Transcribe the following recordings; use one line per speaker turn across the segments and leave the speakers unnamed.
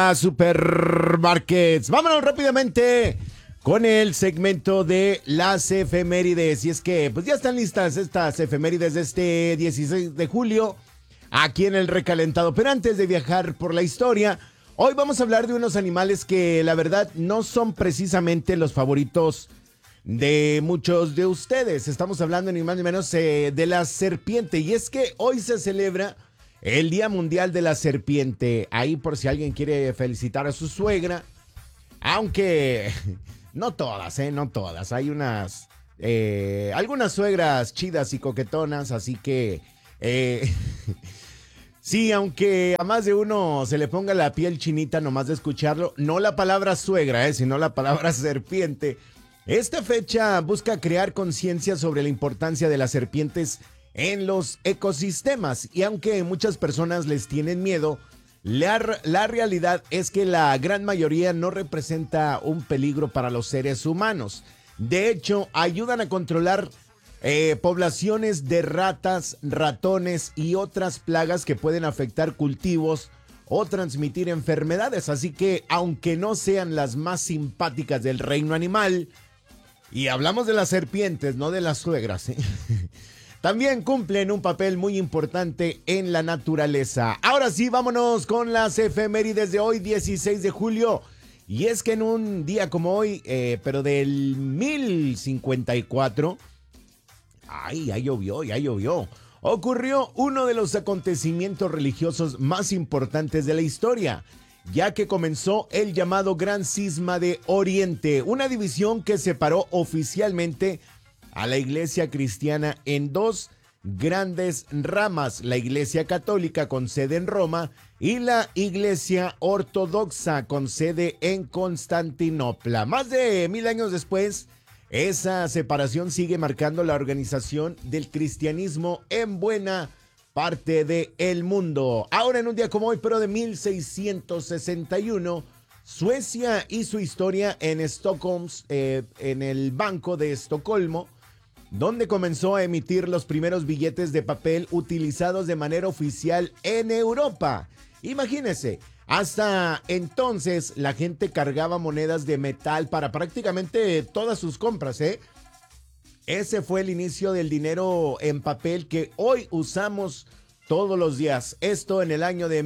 A Supermarkets. Vámonos rápidamente con el segmento de las efemérides. Y es que pues ya están listas estas efemérides de este 16 de julio aquí en el recalentado. Pero antes de viajar por la historia, hoy vamos a hablar de unos animales que la verdad no son precisamente los favoritos de muchos de ustedes. Estamos hablando ni más ni menos de la serpiente. Y es que hoy se celebra el Día Mundial de la Serpiente. Ahí por si alguien quiere felicitar a su suegra. Aunque no todas, no todas. Hay algunas suegras chidas y coquetonas. Así que sí, aunque a más de uno se le ponga la piel chinita nomás de escucharlo. No la palabra suegra, sino la palabra serpiente. Esta fecha busca crear conciencia sobre la importancia de las serpientes en los ecosistemas, y aunque muchas personas les tienen miedo, la realidad es que la gran mayoría no representa un peligro para los seres humanos. De hecho, ayudan a controlar poblaciones de ratas, ratones y otras plagas que pueden afectar cultivos o transmitir enfermedades. Así que, aunque no sean las más simpáticas del reino animal, y hablamos de las serpientes, no de las suegras, también cumplen un papel muy importante en la naturaleza. Ahora sí, vámonos con las efemérides de hoy, 16 de julio. Y es que en un día como hoy, pero del 1054, ya llovió, ocurrió uno de los acontecimientos religiosos más importantes de la historia, ya que comenzó el llamado Gran Cisma de Oriente, una división que separó oficialmente a la iglesia cristiana en dos grandes ramas: la iglesia católica con sede en Roma y la iglesia ortodoxa con sede en Constantinopla. Más de 1000 años después, esa separación sigue marcando la organización del cristianismo en buena parte del mundo. Ahora, en un día como hoy, pero de 1661, Suecia hizo historia en Stockholm, en el Banco de Estocolmo, donde comenzó a emitir los primeros billetes de papel utilizados de manera oficial en Europa. Imagínense, hasta entonces la gente cargaba monedas de metal para prácticamente todas sus compras, Ese fue el inicio del dinero en papel que hoy usamos todos los días. Esto en el año de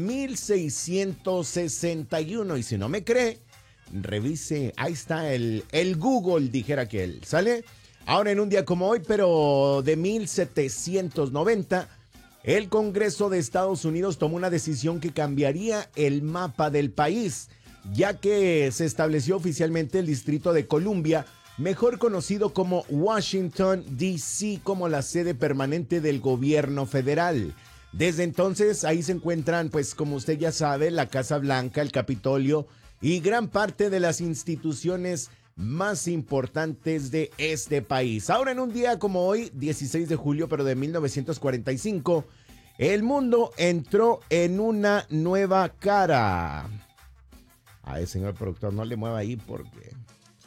1661. Y si no me cree, revise, ahí está el Google, dijera que él, ¿sale? Ahora, en un día como hoy, pero de 1790, el Congreso de Estados Unidos tomó una decisión que cambiaría el mapa del país, ya que se estableció oficialmente el Distrito de Columbia, mejor conocido como Washington, D.C., como la sede permanente del gobierno federal. Desde entonces, ahí se encuentran, pues como usted ya sabe, la Casa Blanca, el Capitolio y gran parte de las instituciones más importantes de este país. Ahora, en un día como hoy, 16 de julio, pero de 1945, el mundo entró en una nueva cara. Ay, señor productor, no le mueva ahí porque...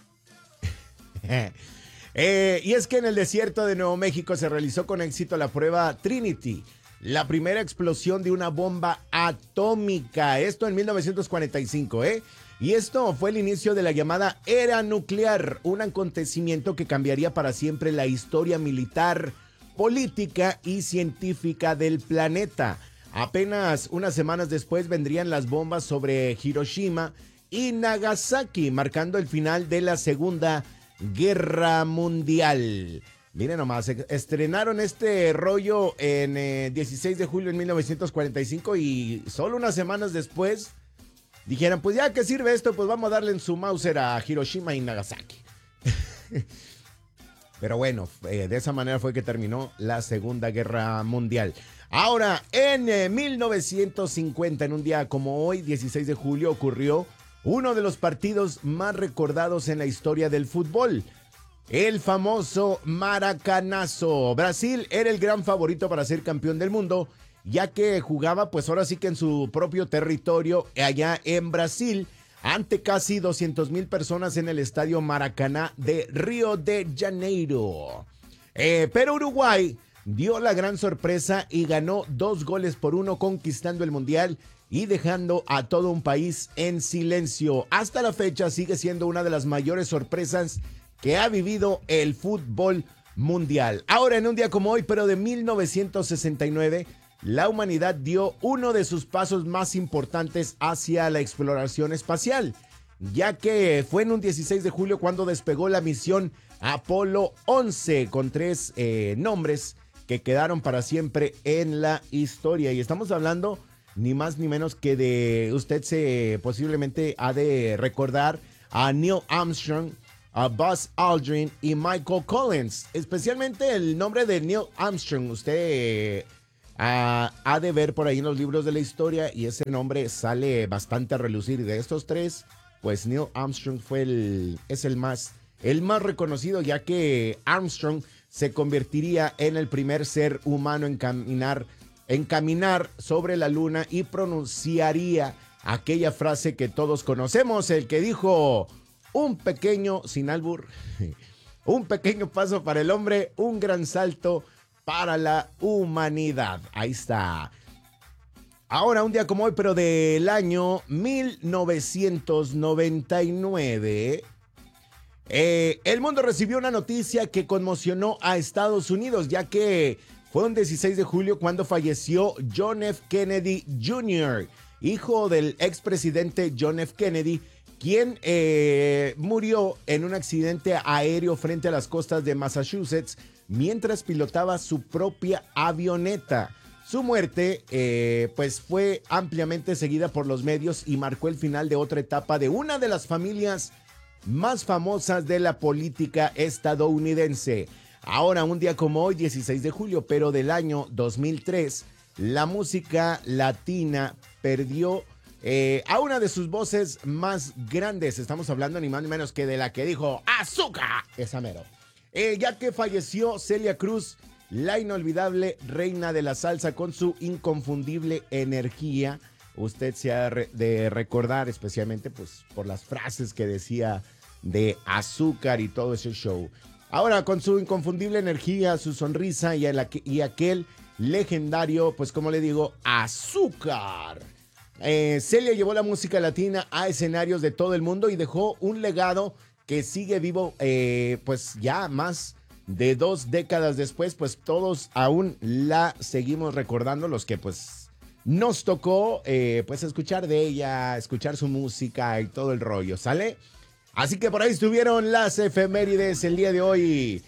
y es que en el desierto de Nuevo México se realizó con éxito la prueba Trinity, la primera explosión de una bomba atómica. Esto en 1945, Y esto fue el inicio de la llamada era nuclear, un acontecimiento que cambiaría para siempre la historia militar, política y científica del planeta. Apenas unas semanas después vendrían las bombas sobre Hiroshima y Nagasaki, marcando el final de la Segunda Guerra Mundial. Miren nomás, estrenaron este rollo en 16 de julio de 1945 y solo unas semanas después dijeron, pues ya que sirve esto, pues vamos a darle en su Mauser a Hiroshima y Nagasaki. Pero bueno, de esa manera fue que terminó la Segunda Guerra Mundial. Ahora, en 1950, en un día como hoy, 16 de julio, ocurrió uno de los partidos más recordados en la historia del fútbol, el famoso Maracanazo. Brasil era el gran favorito para ser campeón del mundo, ya que jugaba pues ahora sí que en su propio territorio, allá en Brasil, ante casi 200,000 personas en el estadio Maracaná de Río de Janeiro. Pero Uruguay dio la gran sorpresa y ganó 2-1, conquistando el Mundial y dejando a todo un país en silencio. Hasta la fecha sigue siendo una de las mayores sorpresas que ha vivido el fútbol mundial. Ahora, en un día como hoy, pero de 1969, la humanidad dio uno de sus pasos más importantes hacia la exploración espacial, ya que fue en un 16 de julio cuando despegó la misión Apolo 11 con 3 nombres que quedaron para siempre en la historia. Y estamos hablando ni más ni menos que de, usted se posiblemente ha de recordar a Neil Armstrong, a Buzz Aldrin y Michael Collins. Especialmente el nombre de Neil Armstrong, usted ha de ver por ahí en los libros de la historia y ese nombre sale bastante a relucir. De estos 3, pues Neil Armstrong es el más reconocido, ya que Armstrong se convertiría en el primer ser humano en caminar sobre la luna y pronunciaría aquella frase que todos conocemos, el que dijo: un pequeño, sin albur, un pequeño paso para el hombre, un gran salto para la humanidad. Ahí está. Ahora, un día como hoy, pero del año 1999, el mundo recibió una noticia que conmocionó a Estados Unidos, ya que fue un 16 de julio cuando falleció John F. Kennedy Jr., hijo del expresidente John F. Kennedy, quien murió en un accidente aéreo frente a las costas de Massachusetts mientras pilotaba su propia avioneta. Su muerte pues fue ampliamente seguida por los medios y marcó el final de otra etapa de una de las familias más famosas de la política estadounidense. Ahora, un día como hoy, 16 de julio, pero del año 2003, la música latina perdió a una de sus voces más grandes. Estamos hablando ni más ni menos que de la que dijo Azúcar, esa mero. Ya que falleció Celia Cruz, la inolvidable reina de la salsa con su inconfundible energía. Usted se ha de recordar especialmente pues por las frases que decía de azúcar y todo ese show. Ahora, con su inconfundible energía, su sonrisa y aquel legendario, pues como le digo, azúcar. Celia llevó la música latina a escenarios de todo el mundo y dejó un legado que sigue vivo, pues ya más de 2 décadas después, pues todos aún la seguimos recordando, los que pues nos tocó pues escuchar de ella, escuchar su música y todo el rollo, ¿sale? Así que por ahí estuvieron las efemérides el día de hoy.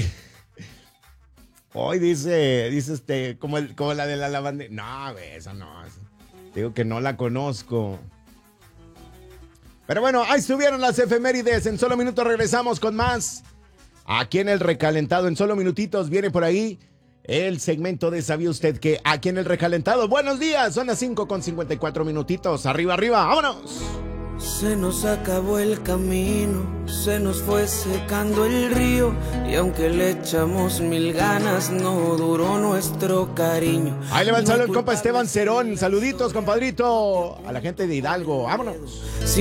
Hoy dice como la de la lavandera. No, esa no. Digo que no la conozco. Pero bueno, ahí estuvieron las efemérides. En solo minutos regresamos con más. Aquí en El Recalentado, en solo minutitos, viene por ahí el segmento de ¿Sabía usted que? Aquí en El Recalentado. Buenos días, son las 5:54 minutitos. Arriba, arriba, vámonos.
Se nos acabó el camino, se nos fue secando el río y aunque le echamos 1000 ganas no duró nuestro cariño.
Ahí le va el saludo el compa Esteban Cerón. Saluditos, compadrito, a la gente de Hidalgo. Vámonos.